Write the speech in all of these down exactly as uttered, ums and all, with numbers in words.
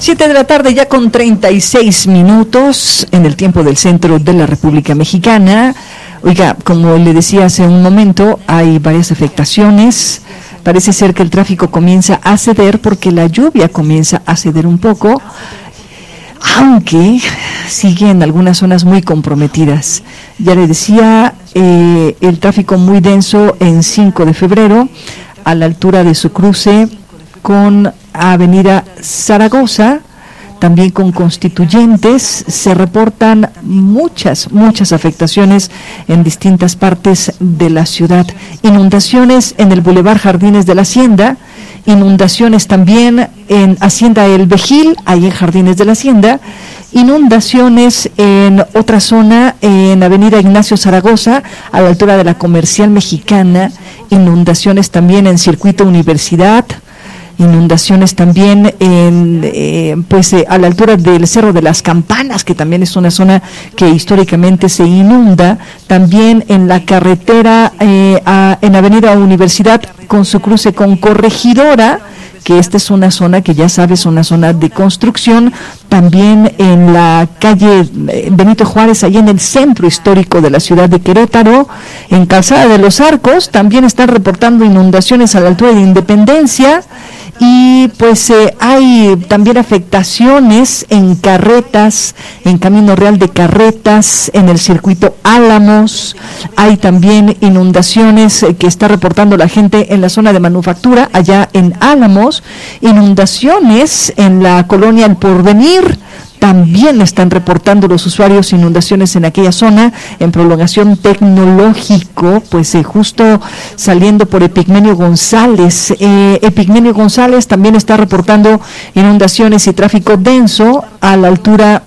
Siete de la tarde ya con treinta y seis minutos en el tiempo del centro de la República Mexicana. Oiga, como le decía hace un momento, hay varias afectaciones. Parece ser que el tráfico comienza a ceder porque la lluvia comienza a ceder un poco, aunque sigue en algunas zonas muy comprometidas. Ya le decía, eh, el tráfico muy denso en cinco de febrero, a la altura de su cruce con Avenida Zaragoza, también con Constituyentes. Se reportan muchas, muchas afectaciones en distintas partes de la ciudad. Inundaciones en el Boulevard Jardines de la Hacienda, inundaciones también en Hacienda El Vejil, ahí en Jardines de la Hacienda, inundaciones en otra zona, en Avenida Ignacio Zaragoza, a la altura de la Comercial Mexicana, inundaciones también en Circuito Universidad, inundaciones también en eh, pues eh, a la altura del Cerro de las Campanas, que también es una zona que históricamente se inunda, también en la carretera eh, a, en Avenida Universidad con su cruce con Corregidora, que esta es una zona que ya sabes, una zona de construcción, también en la calle Benito Juárez, ahí en el centro histórico de la ciudad de Querétaro, en Calzada de los Arcos, también están reportando inundaciones a la altura de Independencia, y pues eh, hay también afectaciones en carretas, en Camino Real de Carretas, en el circuito Álamos. Hay también inundaciones eh, que está reportando la gente en la zona de manufactura, allá en Álamos, inundaciones en la colonia El Porvenir. También están reportando los usuarios inundaciones en aquella zona, en prolongación Tecnológico, pues eh, justo saliendo por Epigmenio González. Eh, Epigmenio González también está reportando inundaciones y tráfico denso a la altura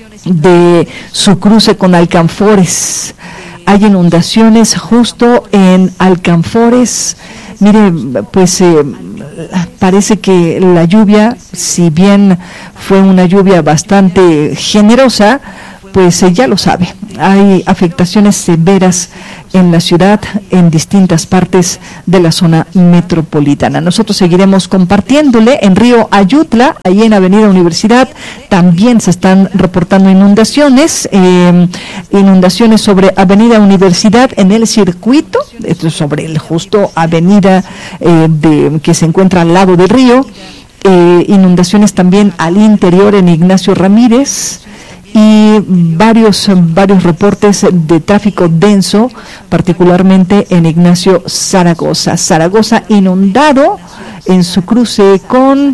de su cruce con Alcanfores. Hay inundaciones justo en Alcanfores. Mire, pues eh, parece que la lluvia, si bien fue una lluvia bastante generosa, pues eh, ya lo sabe, hay afectaciones severas en la ciudad, en distintas partes de la zona metropolitana. Nosotros seguiremos compartiéndole en Río Ayutla, ahí en Avenida Universidad, también se están reportando inundaciones, eh, inundaciones sobre Avenida Universidad en el circuito, sobre el justo avenida eh, de, que se encuentra al lado del río, eh, inundaciones también al interior en Ignacio Ramírez, y varios varios reportes de tráfico denso, particularmente en Ignacio Zaragoza. Zaragoza inundado en su cruce con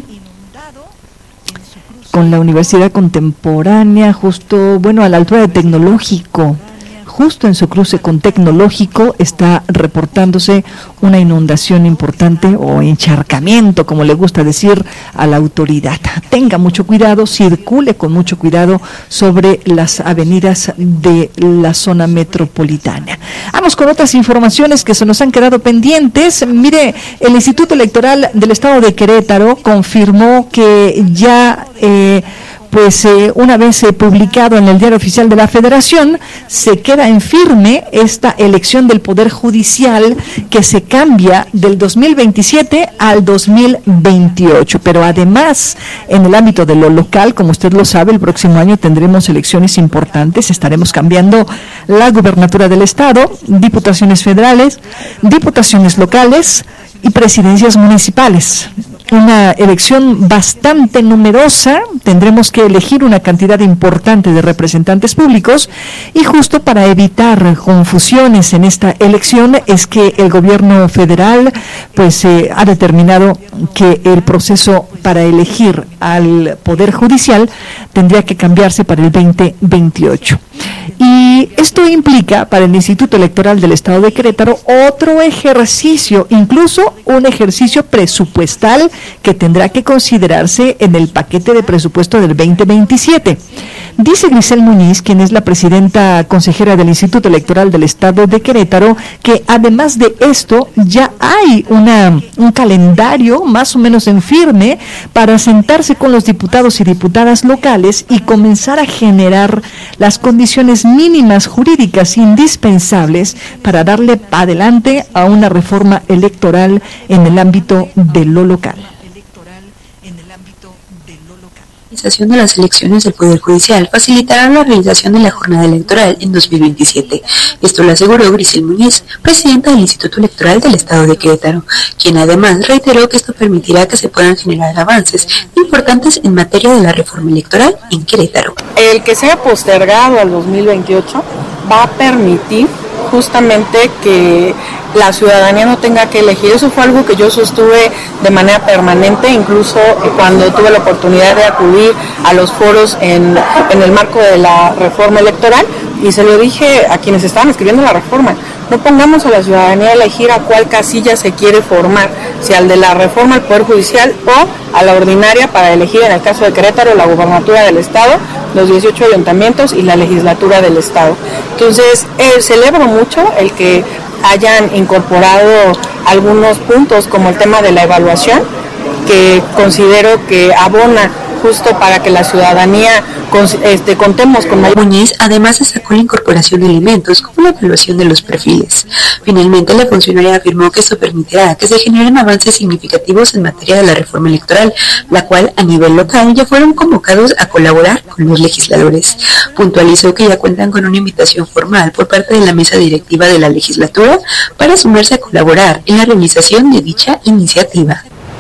con la Universidad Contemporánea, justo, bueno, a la altura de Tecnológico. Justo en su cruce con Tecnológico está reportándose una inundación importante o encharcamiento, como le gusta decir a la autoridad. Tenga mucho cuidado, circule con mucho cuidado sobre las avenidas de la zona metropolitana. Vamos con otras informaciones que se nos han quedado pendientes. Mire, el Instituto Electoral del Estado de Querétaro confirmó que ya eh, pues eh, una vez eh, publicado en el Diario Oficial de la Federación, se queda en firme esta elección del Poder Judicial que se cambia del dos mil veintisiete al dos mil veintiocho. Pero además, en el ámbito de lo local, como usted lo sabe, el próximo año tendremos elecciones importantes, estaremos cambiando la gubernatura del Estado, diputaciones federales, diputaciones locales y presidencias municipales. Una elección bastante numerosa, tendremos que elegir una cantidad importante de representantes públicos, y justo para evitar confusiones en esta elección es que el gobierno federal pues eh, ha determinado que el proceso para elegir al Poder Judicial tendría que cambiarse para el veinte veintiocho. Y esto implica para el Instituto Electoral del Estado de Querétaro otro ejercicio, incluso un ejercicio presupuestal que tendrá que considerarse en el paquete de presupuesto del veinte veintisiete. Dice Grisel Muñiz, quien es la presidenta consejera del Instituto Electoral del Estado de Querétaro, que además de esto ya hay una, un calendario más o menos en firme para sentarse con los diputados y diputadas locales y comenzar a generar las condiciones mínimas jurídicas indispensables para darle adelante a una reforma electoral en el ámbito de lo local. en el ámbito de lo local. La realización de las elecciones del Poder Judicial facilitará la realización de la jornada electoral en dos mil veintisiete. Esto lo aseguró Grisel Muñiz, presidenta del Instituto Electoral del Estado de Querétaro, quien además reiteró que esto permitirá que se puedan generar avances importantes en materia de la reforma electoral en Querétaro. El que sea postergado al dos mil veintiocho va a permitir justamente que la ciudadanía no tenga que elegir. Eso fue algo que yo sostuve de manera permanente, incluso cuando tuve la oportunidad de acudir a los foros en, en el marco de la reforma electoral, y se lo dije a quienes estaban escribiendo la reforma: no pongamos a la ciudadanía a elegir a cuál casilla se quiere formar, si al de la reforma al Poder Judicial o a la ordinaria para elegir, en el caso de Querétaro, la gubernatura del Estado, los dieciocho ayuntamientos y la legislatura del Estado. Entonces, eh, celebro mucho el que hayan incorporado algunos puntos como el tema de la evaluación, que considero que abona justo para que la ciudadanía este, contemos con mayor. Muñiz además destacó la incorporación de elementos como la evaluación de los perfiles. Finalmente, la funcionaria afirmó que esto permitirá que se generen avances significativos en materia de la reforma electoral, la cual a nivel local ya fueron convocados a colaborar con los legisladores. Puntualizó que ya cuentan con una invitación formal por parte de la mesa directiva de la legislatura para sumarse a colaborar en la realización de dicha iniciativa.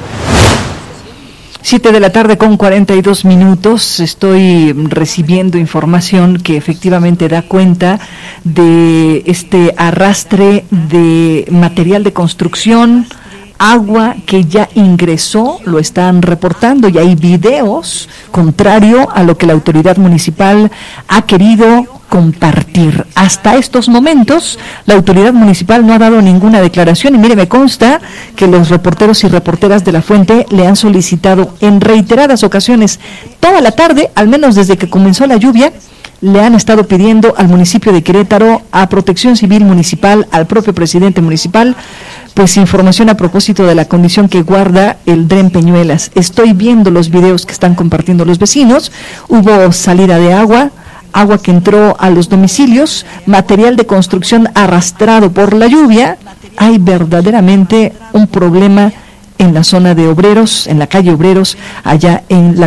Siete de la tarde con cuarenta y dos minutos. Estoy recibiendo información que efectivamente da cuenta de este arrastre de material de construcción, agua que ya ingresó, lo están reportando, y hay videos contrario a lo que la autoridad municipal ha querido compartir. Hasta estos momentos, la autoridad municipal no ha dado ninguna declaración, y mire, me consta que los reporteros y reporteras de La Fuente le han solicitado en reiteradas ocasiones, toda la tarde, al menos desde que comenzó la lluvia, le han estado pidiendo al municipio de Querétaro, a Protección Civil Municipal, al propio presidente municipal, pues información a propósito de la condición que guarda el Dren Peñuelas. Estoy viendo los videos que están compartiendo los vecinos. Hubo salida de agua, agua que entró a los domicilios, material de construcción arrastrado por la lluvia. Hay verdaderamente un problema en la zona de Obreros, en la calle Obreros, allá en la